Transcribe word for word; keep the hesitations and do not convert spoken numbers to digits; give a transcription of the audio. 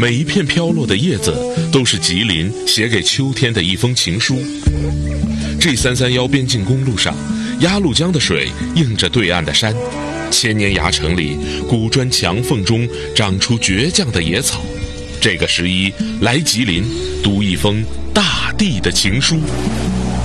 每一片飘落的叶子都是吉林写给秋天的一封情书。G 三三一边境公路上，鸭绿江的水映着对岸的山，千年崖城里古砖墙缝中长出倔强的野草。这个十一来吉林，读一封大地的情书。